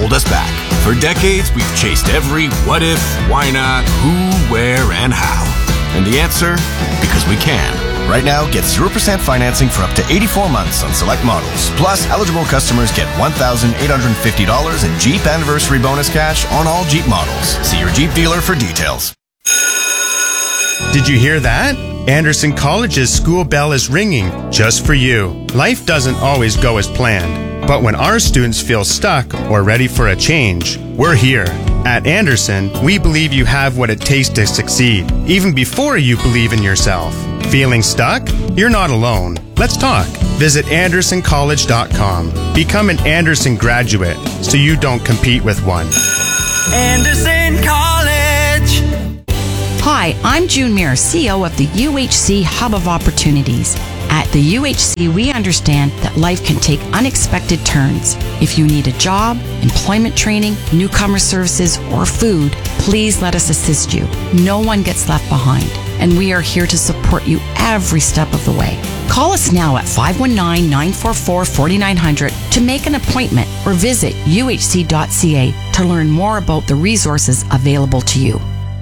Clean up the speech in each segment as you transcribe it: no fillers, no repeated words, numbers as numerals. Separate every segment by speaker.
Speaker 1: hold us back. For decades, we've chased every what if, why not, who, where, and how. And the answer? Because we can. Right now, get 0% financing for up to 84 months on select models. Plus, eligible customers get $1,850 in Jeep anniversary bonus cash on all Jeep models. See your Jeep dealer for details.
Speaker 2: Did you hear that? Anderson College's school bell is ringing just for you. Life doesn't always go as planned, but when our students feel stuck or ready for a change, we're here. At Anderson, we believe you have what it takes to succeed, even before you believe in yourself. Feeling stuck? You're not alone. Let's talk. Visit AndersonCollege.com. Become an Anderson graduate so you don't compete with one.
Speaker 3: Anderson College.
Speaker 4: Hi, I'm June Muir, CEO of the UHC Hub of Opportunities. At the UHC, we understand that life can take unexpected turns. If you need a job, employment training, newcomer services, or food, please let us assist you. No one gets left behind, and we are here to support you every step of the way. Call us now at 519-944-4900 to make an appointment or visit uhc.ca to learn more about the resources available to you.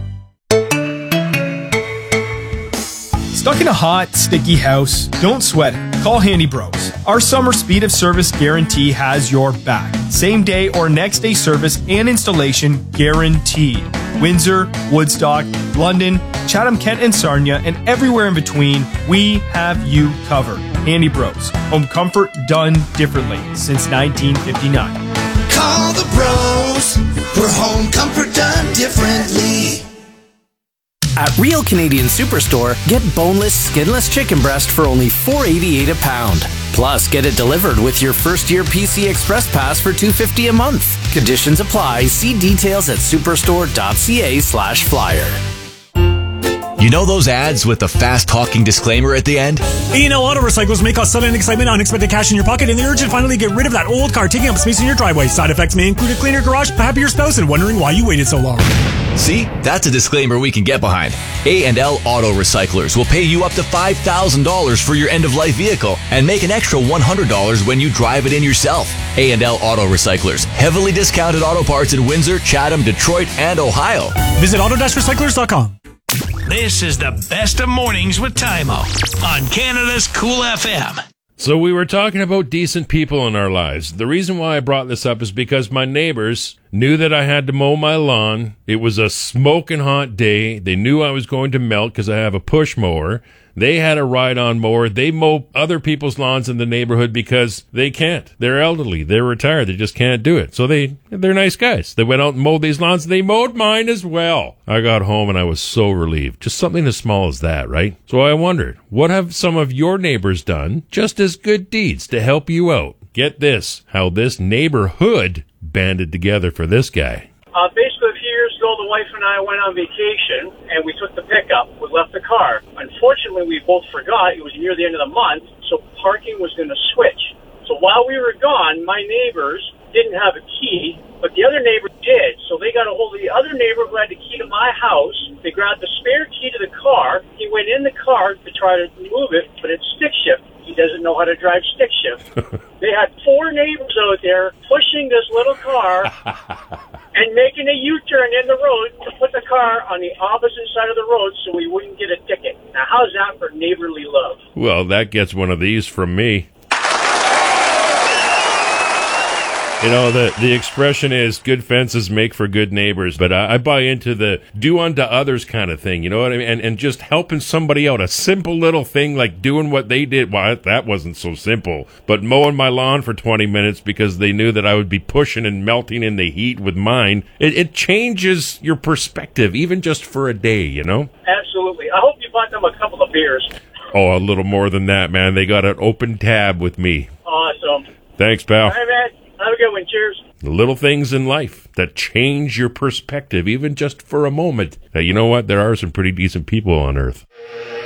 Speaker 5: Stuck in a hot, sticky house? Don't sweat it. Call Handy Bros. Our summer speed of service guarantee has your back. Same day or next day service and installation guaranteed. Windsor, Woodstock, London, Chatham, Kent, and Sarnia, and everywhere in between, we have you covered. Handy Bros. Home comfort done differently since 1959.
Speaker 3: Call the bros for home comfort done differently.
Speaker 6: At Real Canadian Superstore, get boneless, skinless chicken breast for only $4.88 a pound. Plus, get it delivered with your first-year PC Express Pass for $2.50 a month. Conditions apply. See details at superstore.ca/flyer.
Speaker 1: You know those ads with the fast-talking disclaimer at the end?
Speaker 7: A&L Auto Recyclers may cause sudden excitement, unexpected cash in your pocket, and the urge to finally get rid of that old car taking up space in your driveway. Side effects may include a cleaner garage, a happier spouse, and wondering why you waited so long.
Speaker 1: See? That's a disclaimer we can get behind. A&L Auto Recyclers will pay you up to $5,000 for your end-of-life vehicle and make an extra $100 when you drive it in yourself. A&L Auto Recyclers. Heavily discounted auto parts in Windsor, Chatham, Detroit, and Ohio.
Speaker 7: Visit auto-recyclers.com.
Speaker 8: This is the best of mornings with Tymo on Canada's Cool FM.
Speaker 9: So we were talking about decent people in our lives. The reason why I brought this up is because my neighbors knew that I had to mow my lawn. It was a smoking hot day. They knew I was going to melt because I have a push mower. They had a ride-on mower. They mow other people's lawns in the neighborhood because they can't. They're elderly. They're retired. They just can't do it. So they're nice guys. They went out and mowed these lawns. They mowed mine as well. I got home and I was so relieved. Just something as small as that, right? So I wondered, what have some of your neighbors done just as good deeds to help you out? Get this, how this neighborhood banded together for this guy.
Speaker 10: Basically, a few years ago, the wife and I went on vacation, and we took the pickup. We left the car. Unfortunately, we both forgot. It was near the end of the month, so parking was going to switch. So while we were gone, my neighbors didn't have a key, but the other neighbor did. So they got a hold of the other neighbor who had the key to my house. They grabbed the spare key to the car. He went in the car to try to move it, but it's stick shift. He doesn't know how to drive stick shift. They had 4 neighbors out there pushing this little car and making a U-turn in the road to put the car on the opposite side of the road so we wouldn't get a ticket. Now, how's that for neighborly love?
Speaker 9: Well, that gets one of these from me. You know, the expression is good fences make for good neighbors, but I buy into the do unto others kind of thing, you know what I mean? And just helping somebody out, a simple little thing like doing what they did. Well, that wasn't so simple, but mowing my lawn for 20 minutes because they knew that I would be pushing and melting in the heat with mine. It changes your perspective, even just for a day, you know?
Speaker 10: Absolutely. I hope you bought them a couple of beers.
Speaker 9: Oh, a little more than that, man. They got an open tab with me.
Speaker 10: Awesome.
Speaker 9: Thanks, pal.
Speaker 10: All right, man. Have a good one. Cheers.
Speaker 9: The little things in life that change your perspective, even just for a moment. Now, you know what? There are some pretty decent people on Earth.